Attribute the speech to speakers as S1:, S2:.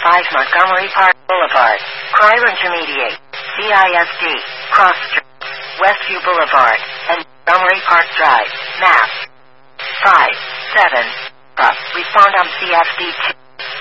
S1: 5 Montgomery Park Boulevard, Cryer Intermediate, CISD, Cross Street, Westview Boulevard, and Montgomery Park Drive, Mass. 5, 7. Respond on CFD 2.